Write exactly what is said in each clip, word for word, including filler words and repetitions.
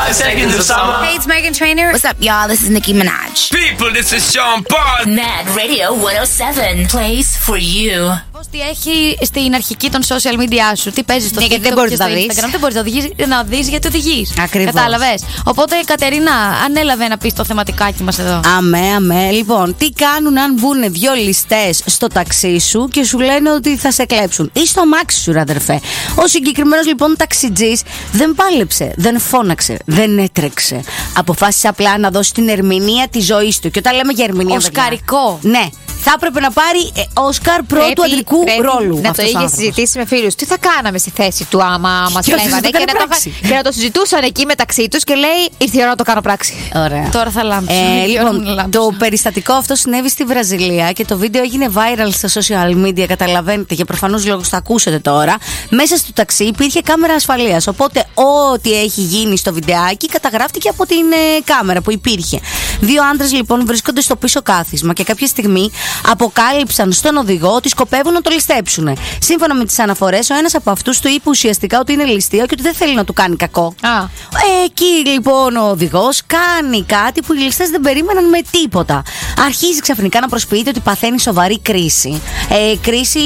Five seconds of summer. Hey, it's Meghan Trainor. What's up, y'all? This is Nicki Minaj. People, this is Sean Paul. Mad Radio εκατόν επτά plays for you. Πώς τι έχει στην αρχική των social media σου, τι παίζει στο Ναι, TikTok γιατί δεν μπορείς και στο να δεις. Instagram, δεν μπορείς να δεις, να δεις γιατί οδηγείς. Ακριβώς. Κατάλαβες. Οπότε, Κατερίνα, ανέλαβε να πεις το θεματικάκι μας εδώ. Αμέ, αμέ. Λοιπόν, τι κάνουν αν βγουν δύο ληστές στο ταξί σου και σου λένε ότι θα σε κλέψουν, ή στο αμάξι σου, ρε αδερφέ. Ο συγκεκριμένος λοιπόν ταξιτζής δεν πάλεψε, δεν φώναξε, δεν έτρεξε. Αποφάσισε απλά να δώσει την ερμηνεία της ζωής του. Και όταν λέμε για ερμηνεία, Οσκαρικό. ναι, θα έπρεπε να πάρει ε, Όσκαρ πρώτου αντρικού πρέπει ρόλου. Να αυτός το ο είχε άνθρωπος. συζητήσει με φίλους. Τι θα κάναμε στη θέση του άμα μας Και αυτός λέγανε. το Και, έκανε να το, πράξη. και να το συζητούσαν εκεί μεταξύ τους και λέει ήρθε η ώρα να το κάνω πράξη. Ωραία. Τώρα θα λάμψω. Ε, λοιπόν, το περιστατικό αυτό συνέβη στη Βραζιλία και το βίντεο έγινε viral στα social media. Καταλαβαίνετε, για προφανούς λόγους θα ακούσετε τώρα. Μέσα στο ταξί υπήρχε κάμερα ασφαλείας. Οπότε, ό,τι έχει γίνει στο βιντεάκι καταγράφτηκε από την ε, κάμερα που υπήρχε. Δύο άντρες λοιπόν βρίσκονται στο πίσω κάθισμα και κάποια στιγμή αποκάλυψαν στον οδηγό ότι σκοπεύουν να το ληστέψουν. Σύμφωνα με τις αναφορές, ο ένας από αυτούς του είπε ουσιαστικά ότι είναι ληστείο και ότι δεν θέλει να του κάνει κακό. Α. Ε, εκεί λοιπόν ο οδηγός κάνει κάτι που οι ληστές δεν περίμεναν με τίποτα. Αρχίζει ξαφνικά να προσποιείται ότι παθαίνει σοβαρή κρίση. Ε, κρίση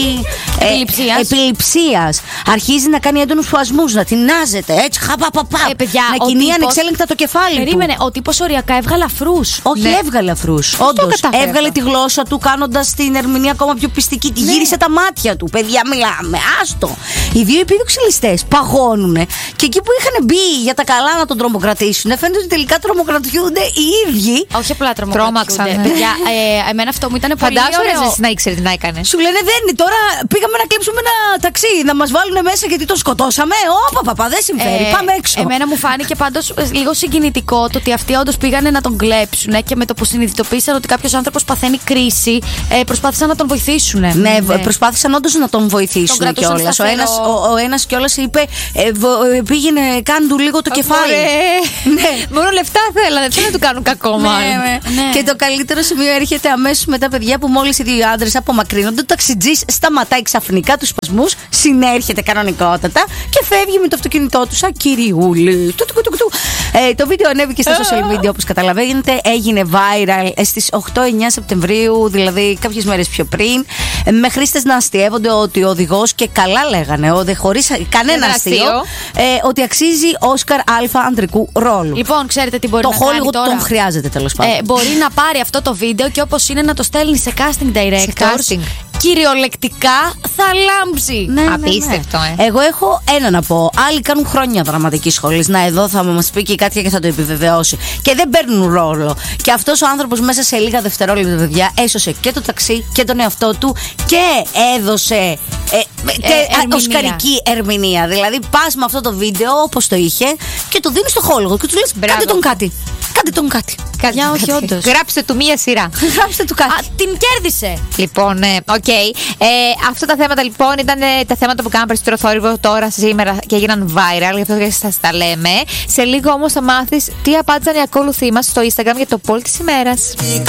ε, Επιληψίας. επιληψίας. Αρχίζει να κάνει έντονους σπασμούς, να τεινάζεται έτσι, χαπαπαπα. Ε, παιδιά, να ο κινεί τύπος- ανεξέλεγκτα το κεφάλι Περίμενε, του. ο τύπος οριακά έβγαλε αφρούς. Όχι, Ναι. έβγαλε αφρούς. Όντως. κατάφερε Έβγαλε αυτό. τη γλώσσα του κάνοντας την ερμηνεία ακόμα πιο πιστική. Τη γύρισε τα μάτια του. Παιδιά, μιλάμε. Άστο. Οι δύο επίδοξοι ληστές παγώνουνε και εκεί που είχαν μπει για τα καλά να τον τρομοκρατήσουν, φαίνεται ότι τελικά τρομοκρατιούνται οι ίδιοι. Όχι απλά τρομοκρατιούνται. Τρόμαξαν. Παιδιά, ε, εμένα αυτό μου ήταν πολύ Φαντάσου ρε ωραίο. εσύ να ήξερε τι να έκανε. Σου λένε δεν είναι τώρα. Πήγαμε να κλέψουμε ένα ταξί. Να μας βάλουν μέσα γιατί το σκοτώσαμε. Ωπα, παπα, δεν συμφέρει. Ε, Πάμε έξω. Εμένα μου φάνηκε πάντως ε, λίγο συγκινητικό το ότι αυτοί όντως πήγανε να τον κλέψουν και με το που συνειδητοποίησαν ότι κάποιος άνθρωπος παθαίνει κρίση, ε, προσπάθησαν να τον βοηθήσουν. Ναι, προσπάθησαν όντως να τον βοηθήσουν Τον κρατούσαν κιόλας. Ο σταθερό. ένας, ο, ο ένας κιόλας είπε ε, βο- ε, πήγαινε, κάνε του λίγο το κεφάλι. Ναι. Μόνο λεφτά θέλανε, δεν να του κάνουν κακό μάλλον. Ναι, Ναι. Και το καλύτερο σημείο έρχεται αμέσως μετά, παιδιά, που μόλις οι δύο άντρες απομακρύνονται, το ταξιτζής σταματάει ξαφνικά τους σπασμούς, συνέρχεται κανονικότατα και φεύγει με το αυτοκίνητό του σαν κυριούλη. Του, του, του, του, του. Ε, το βίντεο ανέβηκε στα social media, όπως καταλαβαίνετε, έγινε viral ε, στις οκτώ εννιά Σεπτεμβρίου, δηλαδή κάποιες μέρες πιο πριν, ε, με χρήστες να αστειεύονται ότι ο οδηγός, και καλά λέγανε, ο, δε, χωρίς κανένα Ένα αστείο, αστείο. ε, ότι αξίζει Όσκαρ αλφα ανδρικού ρόλου. Λοιπόν, ξέρετε τι μπορεί Το να κάνει Hollywood τώρα. τον χρειάζεται, τέλος πάντων. Ε, μπορεί να πάρει αυτό το βίντεο και όπως είναι να το στέλνει σε casting directors. casting. Κυριολεκτικά θα λάμψει. Ναι, ναι, ναι. Απίστευτο, ε. Εγώ έχω ένα να πω. Άλλοι κάνουν χρόνια δραματική σχολή. Να, εδώ θα μας πει και κάτι και θα το επιβεβαιώσει. Και δεν παίρνουν ρόλο. Και αυτός ο άνθρωπος μέσα σε λίγα δευτερόλεπτα, παιδιά, έσωσε και το ταξί και τον εαυτό του και έδωσε ε, και ερμηνεία. οσκαρική ερμηνεία. Δηλαδή, πας με αυτό το βίντεο όπως το είχε και το δίνεις στο Hollywood και του λες: Μπράβο. κάντε τον κάτι. Κάντε τον κάτι. Παιδιά, όχι, όντως. Γράψτε του μία σειρά. Γράψτε του κάτι. Α, την κέρδισε. Λοιπόν, ναι, οκ. Ε, αυτά τα θέματα λοιπόν ήταν ε, τα θέματα που κάναμε περισσότερο θόρυβο τώρα σήμερα και έγιναν viral, γι' αυτό και σας τα λέμε. Σε λίγο όμως θα μάθεις τι απάντησαν οι ακόλουθοί μας στο Instagram για το poll της ημέρας.